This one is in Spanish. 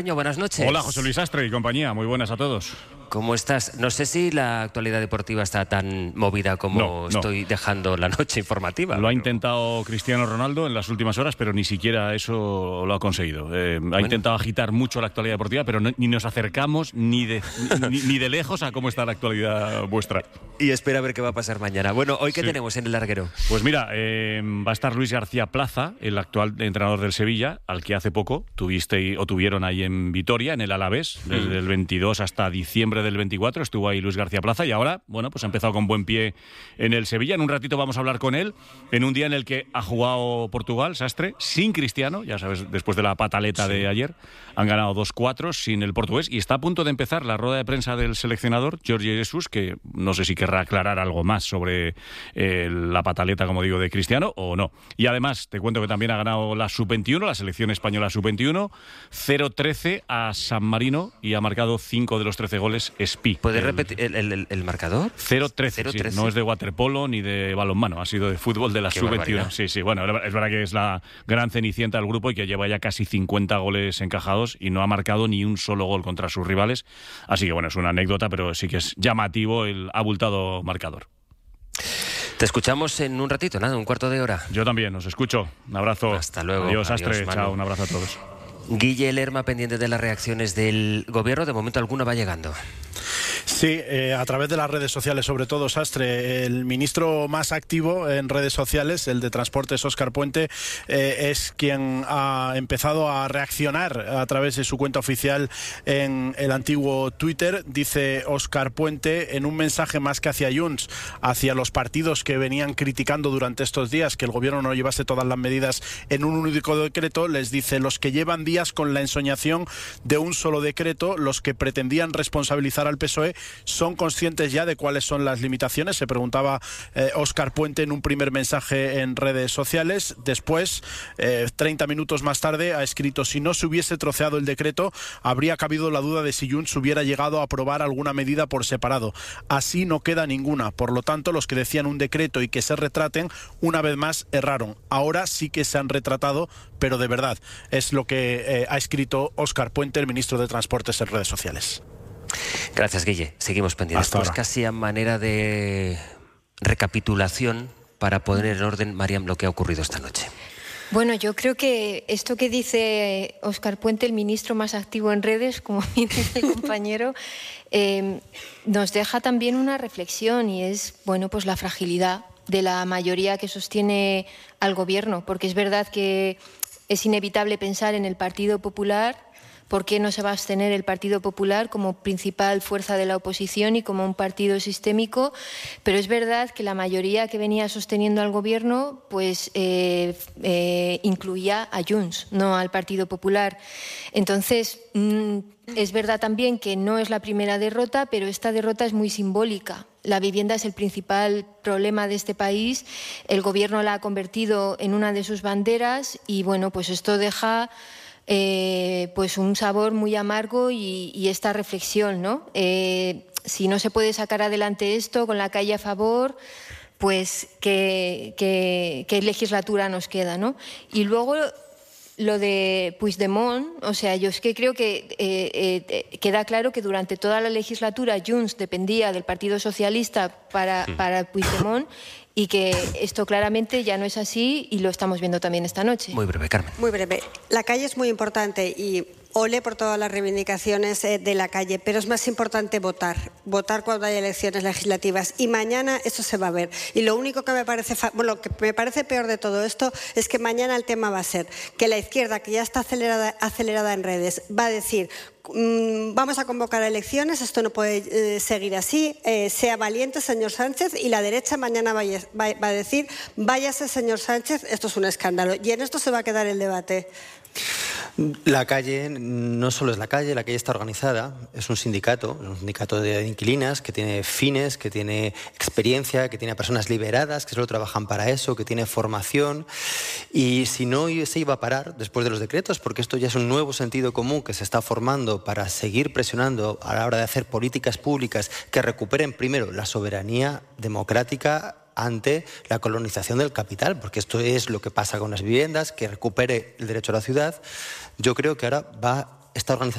Buenas noches. Hola, José Luis Astre y compañía. Muy buenas a todos. ¿Cómo estás? No sé si la actualidad deportiva está tan movida como estoy dejando la noche informativa. Lo ha intentado Cristiano Ronaldo en las últimas horas, pero ni siquiera eso lo ha conseguido. Ha intentado agitar mucho la actualidad deportiva, pero ni nos acercamos ni de lejos a cómo está la actualidad vuestra. Y espera a ver qué va a pasar mañana. Bueno, ¿hoy qué tenemos en el larguero? Pues mira, va a estar Luis García Plaza, el actual entrenador del Sevilla, al que hace poco tuvieron ahí en Vitoria, en el Alavés, desde el 22 hasta diciembre del 24, estuvo ahí Luis García Plaza y ahora, bueno, pues ha empezado con buen pie en el Sevilla. En un ratito vamos a hablar con él, en un día en el que ha jugado Portugal, Sastre, sin Cristiano, ya sabes, después de la pataleta de ayer, han ganado 2-4 sin el portugués y está a punto de empezar la rueda de prensa del seleccionador, Jorge Jesus, que no sé si querrá aclarar algo más sobre la pataleta, como digo, de Cristiano o no. Y además, te cuento que también ha ganado la Sub-21, la selección española Sub-21, 0-13 a San Marino y ha marcado 5 de los 13 goles Espi. ¿Puedes repetir el marcador? 0-13, sí, no es de waterpolo ni de balonmano, ha sido de fútbol de la Sub-21. Sí, bueno, es verdad que es la gran cenicienta del grupo y que lleva ya casi 50 goles encajados y no ha marcado ni un solo gol contra sus rivales. Así que bueno, es una anécdota, pero sí que es llamativo el abultado marcador. Te escuchamos en un ratito, nada, un cuarto de hora. Yo también, os escucho. Un abrazo. Hasta luego. Adiós, Adiós, Astre. Manu. Chao, un abrazo a todos. Guille Lerma, pendiente de las reacciones del gobierno. De momento alguna va llegando. Sí, a través de las redes sociales, sobre todo, Sastre. El ministro más activo en redes sociales, el de Transportes, Óscar Puente, es quien ha empezado a reaccionar a través de su cuenta oficial en el antiguo Twitter. Dice Óscar Puente, en un mensaje más que hacia Junts, hacia los partidos que venían criticando durante estos días que el gobierno no llevase todas las medidas en un único decreto, les dice: los que llevan días con la ensoñación de un solo decreto, los que pretendían responsabilizar al PSOE, son conscientes ya de cuáles son las limitaciones. Se preguntaba Óscar Puente en un primer mensaje en redes sociales. Después, 30 minutos más tarde, ha escrito: si no se hubiese troceado el decreto, habría cabido la duda de si Junts hubiera llegado a aprobar alguna medida por separado. Así no queda ninguna. Por lo tanto, los que decían un decreto y que se retraten, una vez más erraron. Ahora sí que se han retratado, pero de verdad. Es lo que ha escrito Óscar Puente, el ministro de Transportes, en redes sociales. Gracias, Guille. Seguimos pendientes. Hasta ahora. Pues casi a manera de recapitulación para poner en orden, Mariam, lo que ha ocurrido esta noche. Bueno, yo creo que esto que dice Óscar Puente, el ministro más activo en redes, como dice el compañero, nos deja también una reflexión, y es, bueno, pues la fragilidad de la mayoría que sostiene al gobierno, porque es verdad que es inevitable pensar en el Partido Popular. ¿Por qué no se va a abstener el Partido Popular como principal fuerza de la oposición y como un partido sistémico? Pero es verdad que la mayoría que venía sosteniendo al gobierno pues incluía a Junts, no al Partido Popular. Entonces, es verdad también que no es la primera derrota, pero esta derrota es muy simbólica. La vivienda es el principal problema de este país. El gobierno la ha convertido en una de sus banderas y, bueno, pues esto deja pues un sabor muy amargo y esta reflexión, ¿no? Si no se puede sacar adelante esto con la calle a favor, pues ¿qué legislatura nos queda, ¿no? Y luego lo de Puigdemont, o sea, yo es que creo que queda claro que durante toda la legislatura Junts dependía del Partido Socialista para Puigdemont, y que esto claramente ya no es así y lo estamos viendo también esta noche. Muy breve, Carmen. Muy breve. La calle es muy importante y ole por todas las reivindicaciones de la calle, pero es más importante votar cuando hay elecciones legislativas, y mañana eso se va a ver. Y lo único que me parece peor de todo esto es que mañana el tema va a ser que la izquierda, que ya está acelerada en redes, va a decir: vamos a convocar elecciones, esto no puede seguir así, sea valiente, señor Sánchez, y la derecha mañana va a decir: váyase, señor Sánchez, esto es un escándalo. Y en esto se va a quedar el debate. La calle no solo es la calle está organizada, es un sindicato de inquilinas que tiene fines, que tiene experiencia, que tiene personas liberadas que solo trabajan para eso, que tiene formación, y si no se iba a parar después de los decretos, porque esto ya es un nuevo sentido común que se está formando para seguir presionando a la hora de hacer políticas públicas que recuperen primero la soberanía democrática ante la colonización del capital, porque esto es lo que pasa con las viviendas, que recupere el derecho a la ciudad. Yo creo que ahora va esta organización